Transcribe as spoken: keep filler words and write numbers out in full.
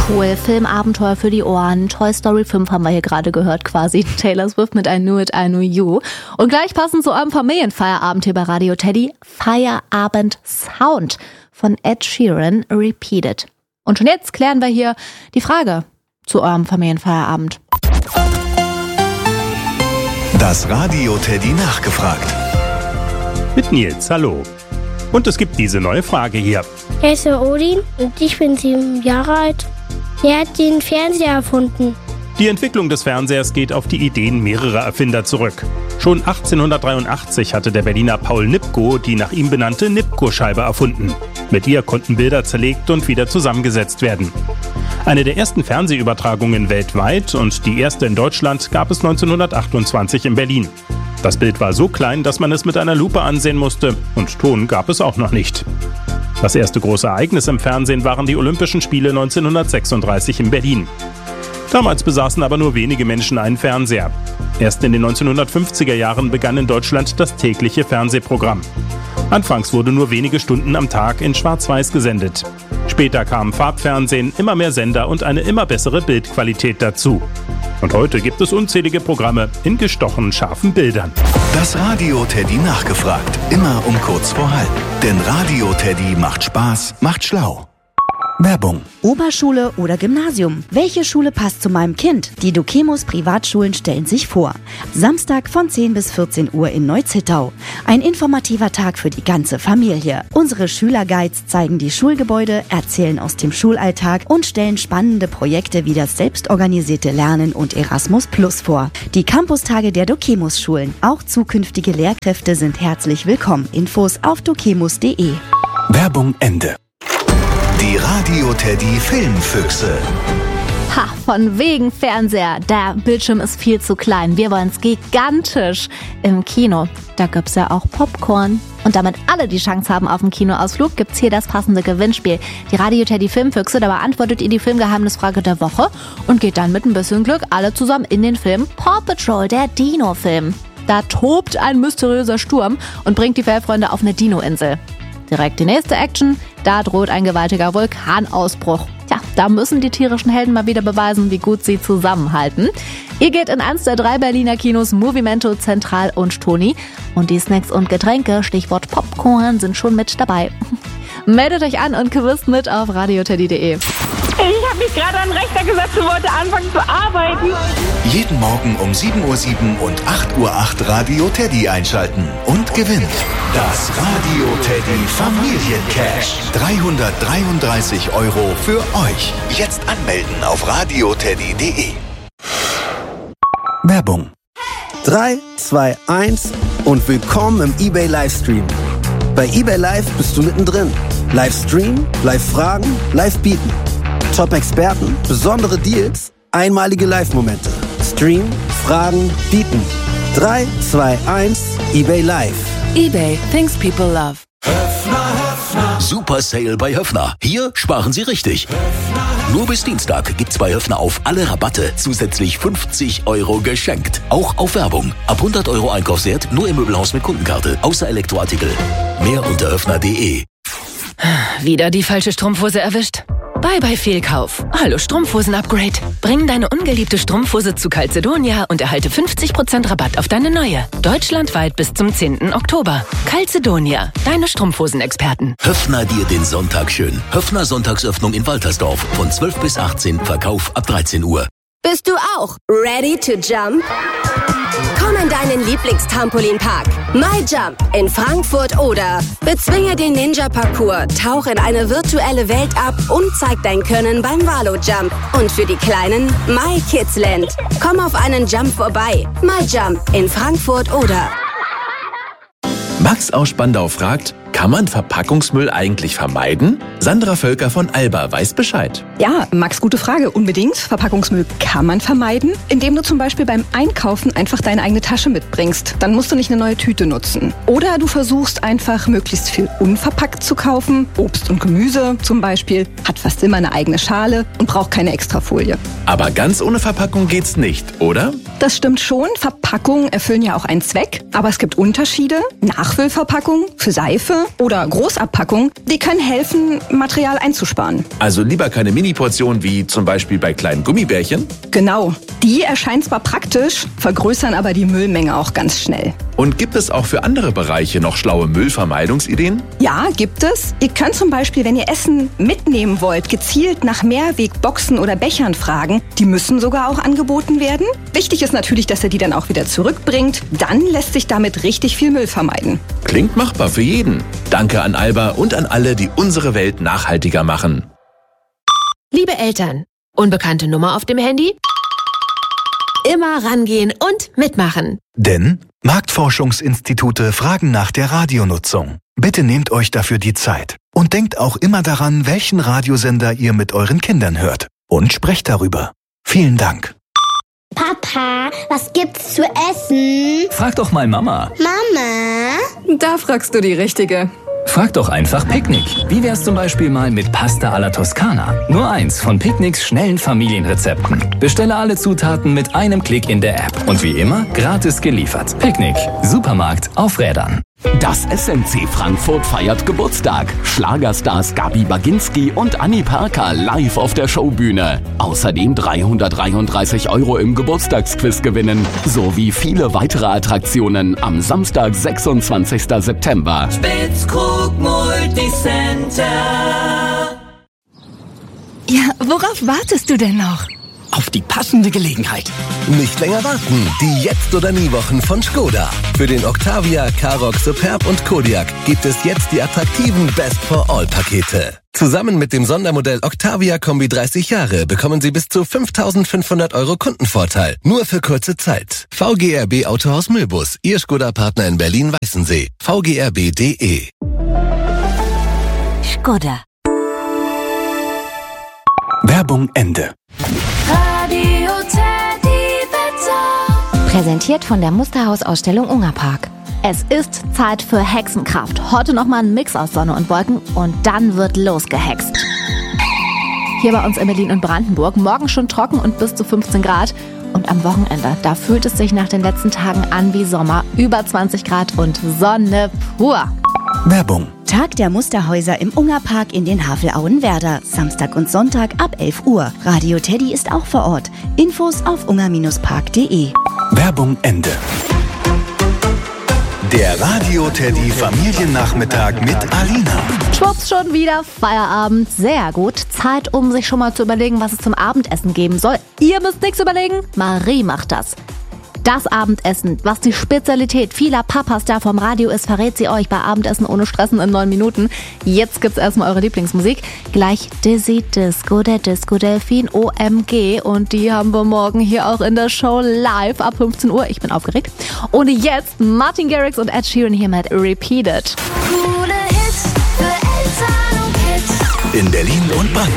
cool. Filmabenteuer für die Ohren. Toy Story fünf haben wir hier gerade gehört quasi. Taylor Swift mit I Knew It, I Knew You. Und gleich passend zu eurem Familienfeierabend hier bei Radio Teddy, Feierabend Sound von Ed Sheeran, Repeated. Und schon jetzt klären wir hier die Frage zu eurem Familienfeierabend. Das Radio Teddy nachgefragt. Mit Nils, hallo. Und es gibt diese neue Frage hier. Ich heiße Odin und ich bin sieben Jahre alt. Wer hat den Fernseher erfunden? Die Entwicklung des Fernsehers geht auf die Ideen mehrerer Erfinder zurück. Schon achtzehnhundertdreiundachtzig hatte der Berliner Paul Nipkow die nach ihm benannte Nipkow-Scheibe erfunden. Mit ihr konnten Bilder zerlegt und wieder zusammengesetzt werden. Eine der ersten Fernsehübertragungen weltweit und die erste in Deutschland gab es neunzehnhundertachtundzwanzig in Berlin. Das Bild war so klein, dass man es mit einer Lupe ansehen musste, und Ton gab es auch noch nicht. Das erste große Ereignis im Fernsehen waren die Olympischen Spiele neunzehnhundertsechsunddreißig in Berlin. Damals besaßen aber nur wenige Menschen einen Fernseher. Erst in den neunzehnhundertfünfziger Jahren begann in Deutschland das tägliche Fernsehprogramm. Anfangs wurde nur wenige Stunden am Tag in Schwarz-Weiß gesendet. Später kamen Farbfernsehen, immer mehr Sender und eine immer bessere Bildqualität dazu. Und heute gibt es unzählige Programme in gestochen scharfen Bildern. Das Radio Teddy nachgefragt. Immer um kurz vor halb. Denn Radio Teddy macht Spaß, macht schlau. Werbung. Oberschule oder Gymnasium? Welche Schule passt zu meinem Kind? Die Dokemos Privatschulen stellen sich vor. Samstag von zehn bis vierzehn Uhr in Neuzittau. Ein informativer Tag für die ganze Familie. Unsere Schülerguides zeigen die Schulgebäude, erzählen aus dem Schulalltag und stellen spannende Projekte wie das selbstorganisierte Lernen und Erasmus Plus vor. Die Campustage der Dokemos Schulen. Auch zukünftige Lehrkräfte sind herzlich willkommen. Infos auf dokemos punkt de. Werbung Ende. Die Radio Teddy Filmfüchse. Ha, von wegen Fernseher. Der Bildschirm ist viel zu klein. Wir wollen es gigantisch. Im Kino, da gibt's ja auch Popcorn. Und damit alle die Chance haben auf einen Kinoausflug, gibt's hier das passende Gewinnspiel. Die Radio Teddy Filmfüchse, da beantwortet ihr die Filmgeheimnisfrage der Woche und geht dann mit ein bisschen Glück alle zusammen in den Film Paw Patrol, der Dino-Film. Da tobt ein mysteriöser Sturm und bringt die Fellfreunde auf eine Dino-Insel. Direkt die nächste Action, da droht ein gewaltiger Vulkanausbruch. Ja, da müssen die tierischen Helden mal wieder beweisen, wie gut sie zusammenhalten. Ihr geht in eins der drei Berliner Kinos Movimento, Zentral und Toni. Und die Snacks und Getränke, Stichwort Popcorn, sind schon mit dabei. Meldet euch an und quizt mit auf radio teddy punkt de. Ich habe mich gerade an den Rechner gesetzt und wollte anfangen zu arbeiten. Jeden Morgen um sieben Uhr sieben und acht Uhr acht Radio Teddy einschalten und gewinnt das Radio Teddy Familiencash. dreihundertdreiunddreißig Euro für euch. Jetzt anmelden auf radio teddy punkt de. Werbung. drei, zwei, eins und willkommen im eBay Livestream. Bei eBay Live bist du mittendrin. Livestream, Live-Fragen, Live-Bieten. Top-Experten, besondere Deals, einmalige Live-Momente. Stream, Fragen, Bieten. drei, zwei, eins, eBay Live. eBay, things people love. Super Sale bei Höffner. Hier sparen Sie richtig. Nur bis Dienstag gibt's bei Höffner auf alle Rabatte zusätzlich fünfzig Euro geschenkt. Auch auf Werbung. Ab hundert Euro Einkaufswert nur im Möbelhaus mit Kundenkarte. Außer Elektroartikel. Mehr unter höffner punkt de. Wieder die falsche Strumpfhose erwischt? Bye bye Fehlkauf. Hallo Strumpfhosen-Upgrade. Bring deine ungeliebte Strumpfhose zu Calzedonia und erhalte fünfzig Prozent Rabatt auf deine neue. Deutschlandweit bis zum zehnten Oktober. Calzedonia, deine Strumpfhosen-Experten. Höffner dir den Sonntag schön. Höffner Sonntagsöffnung in Waltersdorf. Von zwölf bis achtzehn, Verkauf ab dreizehn Uhr. Bist du auch ready to jump? Komm in deinen Lieblingstrampolinpark. MyJump in Frankfurt oder bezwinge den Ninja-Parcours, tauch in eine virtuelle Welt ab und zeig dein Können beim Valo-Jump. Und für die Kleinen MyKidsLand. Komm auf einen Jump vorbei. MyJump in Frankfurt oder... Max aus Spandau fragt, kann man Verpackungsmüll eigentlich vermeiden? Sandra Völker von Alba weiß Bescheid. Ja, Max, gute Frage. Unbedingt. Verpackungsmüll kann man vermeiden, indem du zum Beispiel beim Einkaufen einfach deine eigene Tasche mitbringst. Dann musst du nicht eine neue Tüte nutzen. Oder du versuchst einfach möglichst viel unverpackt zu kaufen. Obst und Gemüse zum Beispiel hat fast immer eine eigene Schale und braucht keine Extrafolie. Aber ganz ohne Verpackung geht's nicht, oder? Das stimmt schon. Verpackungen erfüllen ja auch einen Zweck. Aber es gibt Unterschiede. Nachfüllverpackungen für Seife Kleine oder Großabpackungen, die können helfen, Material einzusparen. Also lieber keine Mini-Portion wie zum Beispiel bei kleinen Gummibärchen? Genau. Die erscheinen zwar praktisch, vergrößern aber die Müllmenge auch ganz schnell. Und gibt es auch für andere Bereiche noch schlaue Müllvermeidungsideen? Ja, gibt es. Ihr könnt zum Beispiel, wenn ihr Essen mitnehmen wollt, gezielt nach Mehrwegboxen oder Bechern fragen. Die müssen sogar auch angeboten werden. Wichtig ist natürlich, dass ihr die dann auch wieder zurückbringt. Dann lässt sich damit richtig viel Müll vermeiden. Klingt machbar für jeden. Danke an Alba und an alle, die unsere Welt nachhaltiger machen. Liebe Eltern, unbekannte Nummer auf dem Handy? Immer rangehen und mitmachen. Denn Marktforschungsinstitute fragen nach der Radionutzung. Bitte nehmt euch dafür die Zeit. Und denkt auch immer daran, welchen Radiosender ihr mit euren Kindern hört. Und sprecht darüber. Vielen Dank. Papa, was gibt's zu essen? Frag doch mal Mama. Mama? Da fragst du die Richtige. Frag doch einfach Picknick. Wie wär's zum Beispiel mal mit Pasta alla Toskana? Nur eins von Picknicks schnellen Familienrezepten. Bestelle alle Zutaten mit einem Klick in der App. Und wie immer, gratis geliefert. Picknick. Supermarkt auf Rädern. Das S M C Frankfurt feiert Geburtstag. Schlagerstars Gabi Baginski und Annie Parker live auf der Showbühne. Außerdem dreihundertdreiunddreißig Euro im Geburtstagsquiz gewinnen. Sowie viele weitere Attraktionen am Samstag, sechsundzwanzigsten September. Spitzkrug Multicenter. Ja, worauf wartest du denn noch? Auf die passende Gelegenheit. Nicht länger warten. Die Jetzt- oder Nie-Wochen von Skoda. Für den Octavia, Karoq, Superb und Kodiaq gibt es jetzt die attraktiven Best-for-All-Pakete. Zusammen mit dem Sondermodell Octavia Kombi dreißig Jahre bekommen Sie bis zu fünftausendfünfhundert Euro Kundenvorteil. Nur für kurze Zeit. V G R B Autohaus Müllbus. Ihr Skoda-Partner in Berlin-Weißensee. v g r b punkt d e. Skoda. Werbung Ende. Radio Teddy Wetter. Präsentiert von der Musterhausausstellung Ungerpark. Es ist Zeit für Hexenkraft. Heute nochmal ein Mix aus Sonne und Wolken und dann wird losgehext. Hier bei uns in Berlin und Brandenburg. Morgen schon trocken und bis zu fünfzehn Grad. Und am Wochenende, da fühlt es sich nach den letzten Tagen an wie Sommer. Über zwanzig Grad und Sonne pur. Werbung. Tag der Musterhäuser im Ungerpark in den Havelauen-Werder. Samstag und Sonntag ab elf Uhr. Radio Teddy ist auch vor Ort. Infos auf unger Park punkt de. Werbung Ende. Der Radio Teddy Familiennachmittag mit Alina. Schwupps, schon wieder Feierabend. Sehr gut. Zeit, um sich schon mal zu überlegen, was es zum Abendessen geben soll. Ihr müsst nichts überlegen. Marie macht das. Das Abendessen, was die Spezialität vieler Papas da vom Radio ist, verrät sie euch bei Abendessen ohne Stressen in neun Minuten. Jetzt gibt's erstmal eure Lieblingsmusik. Gleich Dizzy Disco, der Disco Delfin, O M G. Und die haben wir morgen hier auch in der Show live ab fünfzehn Uhr. Ich bin aufgeregt. Und jetzt Martin Garrix und Ed Sheeran hier mit Repeated. Coole Hits für Eltern und Kids. In Berlin und Brandenburg.